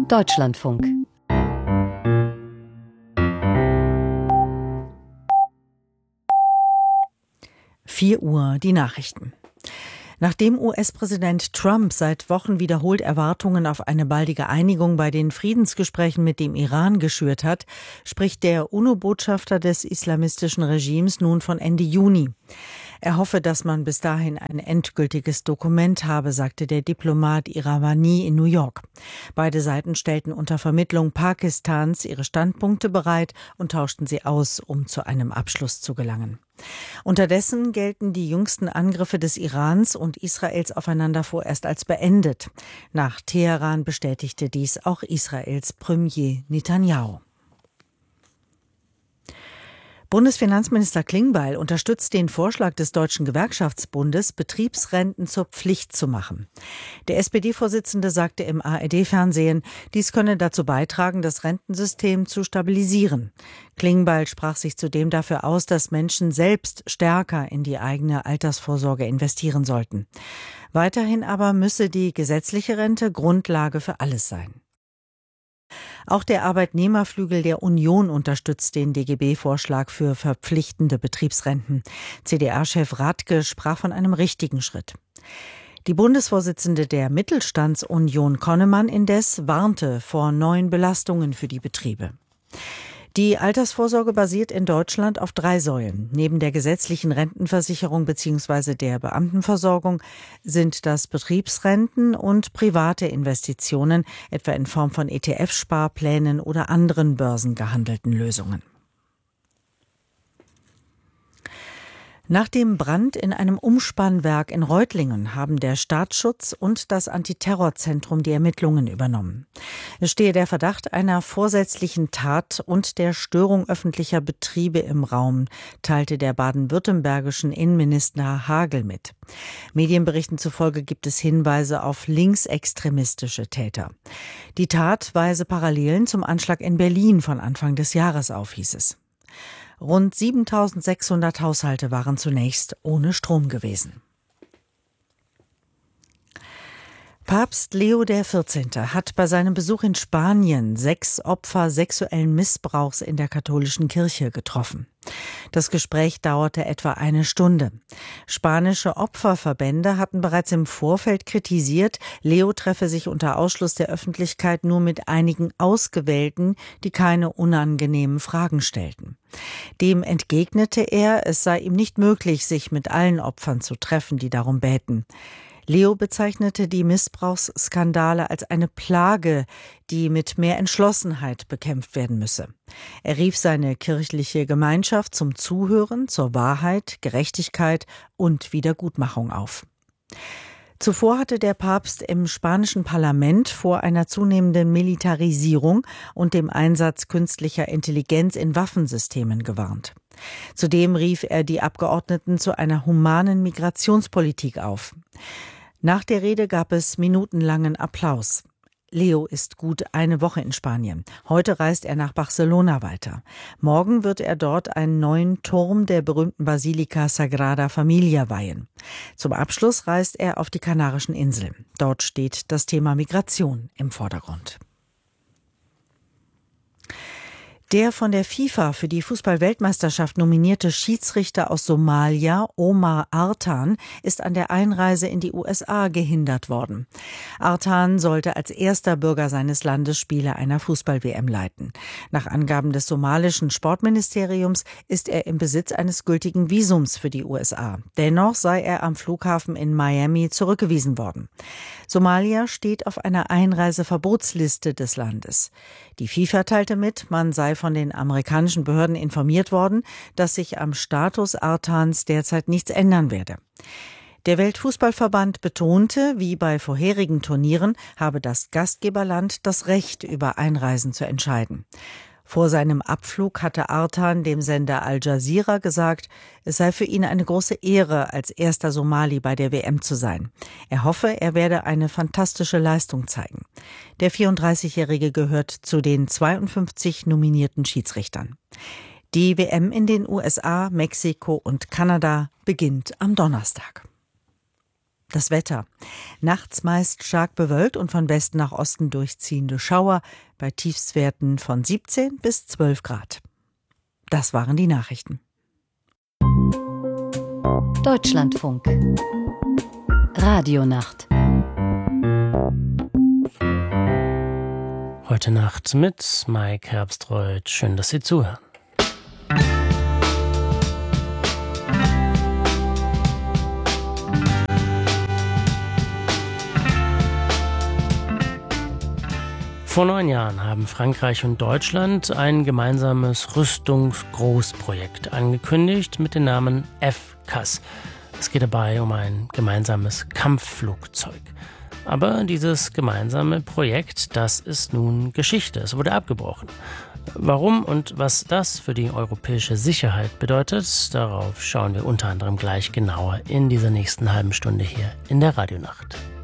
Deutschlandfunk. Vier Uhr, die Nachrichten. Nachdem US-Präsident Trump seit Wochen wiederholt Erwartungen auf eine baldige Einigung bei den Friedensgesprächen mit dem Iran geschürt hat, spricht der UNO-Botschafter des islamistischen Regimes nun von Ende Juni. Er hoffe, dass man bis dahin ein endgültiges Dokument habe, sagte der Diplomat Iravani in New York. Beide Seiten stellten unter Vermittlung Pakistans ihre Standpunkte bereit und tauschten sie aus, um zu einem Abschluss zu gelangen. Unterdessen gelten die jüngsten Angriffe des Irans und Israels aufeinander vorerst als beendet. Nach Teheran bestätigte dies auch Israels Premier Netanyahu. Bundesfinanzminister Klingbeil unterstützt den Vorschlag des Deutschen Gewerkschaftsbundes, Betriebsrenten zur Pflicht zu machen. Der SPD-Vorsitzende sagte im ARD-Fernsehen, dies könne dazu beitragen, das Rentensystem zu stabilisieren. Klingbeil sprach sich zudem dafür aus, dass Menschen selbst stärker in die eigene Altersvorsorge investieren sollten. Weiterhin aber müsse die gesetzliche Rente Grundlage für alles sein. Auch der Arbeitnehmerflügel der Union unterstützt den DGB-Vorschlag für verpflichtende Betriebsrenten. CDA-Chef Radke sprach von einem richtigen Schritt. Die Bundesvorsitzende der Mittelstandsunion Konnemann indes warnte vor neuen Belastungen für die Betriebe. Die Altersvorsorge basiert in Deutschland auf 3 Säulen. Neben der gesetzlichen Rentenversicherung bzw. der Beamtenversorgung sind das Betriebsrenten und private Investitionen, etwa in Form von ETF-Sparplänen oder anderen börsengehandelten Lösungen. Nach dem Brand in einem Umspannwerk in Reutlingen haben der Staatsschutz und das Antiterrorzentrum die Ermittlungen übernommen. Es stehe der Verdacht einer vorsätzlichen Tat und der Störung öffentlicher Betriebe im Raum, teilte der baden-württembergischen Innenminister Hagel mit. Medienberichten zufolge gibt es Hinweise auf linksextremistische Täter. Die Tat weise Parallelen zum Anschlag in Berlin von Anfang des Jahres auf, hieß es. Rund 7.600 Haushalte waren zunächst ohne Strom gewesen. Papst Leo XIV. Hat bei seinem Besuch in Spanien 6 Opfer sexuellen Missbrauchs in der katholischen Kirche getroffen. Das Gespräch dauerte etwa 1 Stunde. Spanische Opferverbände hatten bereits im Vorfeld kritisiert, Leo treffe sich unter Ausschluss der Öffentlichkeit nur mit einigen Ausgewählten, die keine unangenehmen Fragen stellten. Dem entgegnete er, es sei ihm nicht möglich, sich mit allen Opfern zu treffen, die darum bäten. Leo bezeichnete die Missbrauchsskandale als eine Plage, die mit mehr Entschlossenheit bekämpft werden müsse. Er rief seine kirchliche Gemeinschaft zum Zuhören, zur Wahrheit, Gerechtigkeit und Wiedergutmachung auf. Zuvor hatte der Papst im spanischen Parlament vor einer zunehmenden Militarisierung und dem Einsatz künstlicher Intelligenz in Waffensystemen gewarnt. Zudem rief er die Abgeordneten zu einer humanen Migrationspolitik auf. Nach der Rede gab es minutenlangen Applaus. Leo ist gut 1 Woche in Spanien. Heute reist er nach Barcelona weiter. Morgen wird er dort einen neuen Turm der berühmten Basilika Sagrada Familia weihen. Zum Abschluss reist er auf die Kanarischen Inseln. Dort steht das Thema Migration im Vordergrund. Der von der FIFA für die Fußball-Weltmeisterschaft nominierte Schiedsrichter aus Somalia, Omar Artan, ist an der Einreise in die USA gehindert worden. Artan sollte als erster Bürger seines Landes Spiele einer Fußball-WM leiten. Nach Angaben des somalischen Sportministeriums ist er im Besitz eines gültigen Visums für die USA. Dennoch sei er am Flughafen in Miami zurückgewiesen worden. Somalia steht auf einer Einreiseverbotsliste des Landes. Die FIFA teilte mit, man sei von den amerikanischen Behörden informiert worden, dass sich am Status Artans derzeit nichts ändern werde. Der Weltfußballverband betonte, wie bei vorherigen Turnieren habe das Gastgeberland das Recht, über Einreisen zu entscheiden. Vor seinem Abflug hatte Artan dem Sender Al Jazeera gesagt, es sei für ihn eine große Ehre, als erster Somali bei der WM zu sein. Er hoffe, er werde eine fantastische Leistung zeigen. Der 34-Jährige gehört zu den 52 nominierten Schiedsrichtern. Die WM in den USA, Mexiko und Kanada beginnt am Donnerstag. Das Wetter. Nachts meist stark bewölkt und von Westen nach Osten durchziehende Schauer bei Tiefstwerten von 17 bis 12 Grad. Das waren die Nachrichten. Deutschlandfunk. Radionacht. Heute Nacht mit Mike Herbstreuth. Schön, dass Sie zuhören. Vor 9 Jahren haben Frankreich und Deutschland ein gemeinsames Rüstungsgroßprojekt angekündigt mit dem Namen FCAS. Es geht dabei um ein gemeinsames Kampfflugzeug. Aber dieses gemeinsame Projekt, das ist nun Geschichte. Es wurde abgebrochen. Warum und was das für die europäische Sicherheit bedeutet, darauf schauen wir unter anderem gleich genauer in dieser nächsten halben Stunde hier in der Radionacht.